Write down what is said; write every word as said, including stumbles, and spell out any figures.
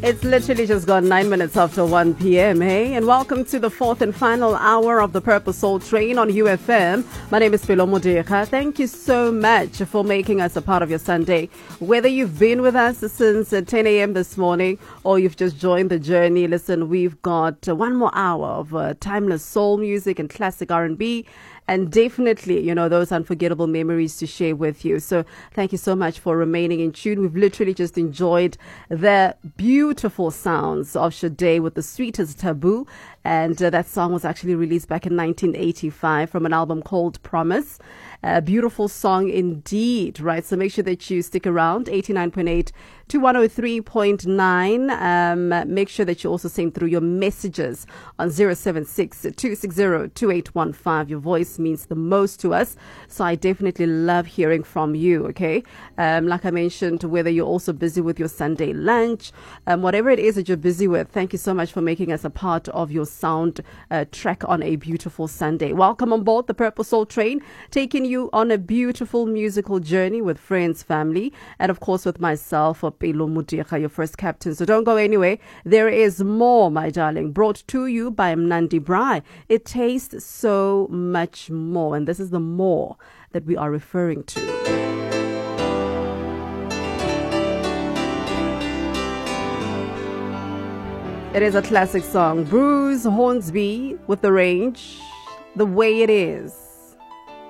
It's literally just gone nine minutes after one p.m., hey? And welcome to the fourth and final hour of the Purple Soul Train on U F M. My name is Philo Modeka. Thank you so much for making us a part of your Sunday. Whether you've been with us since ten a.m. this morning or you've just joined the journey, listen, we've got one more hour of uh, timeless soul music and classic R and B. And definitely, you know, those unforgettable memories to share with you. So thank you so much for remaining in tune. We've literally just enjoyed the beautiful sounds of Sade with The Sweetest Taboo. And uh, that song was actually released back in nineteen eighty-five from an album called Promise. A beautiful song indeed, right? So make sure that you stick around, eighty-nine point eight to one oh three point nine. Um, make sure that you also send through your messages on zero seven six, two six zero, two eight one five. Your voice means the most to us. So I definitely love hearing from you, okay? Um, like I mentioned, whether you're also busy with your Sunday lunch, um, whatever it is that you're busy with, thank you so much for making us a part of your sound uh, track on a beautiful Sunday. Welcome on board the Purple Soul Train, taking you on a beautiful musical journey with friends, family, and of course with myself, Philo Modeka, your first captain. So don't go anywhere. There is more, my darling, brought to you by Mnandi Braai. It tastes so much more, and this is the more that we are referring to. It is a classic song. Bruce Hornsby with The Range, The Way It Is.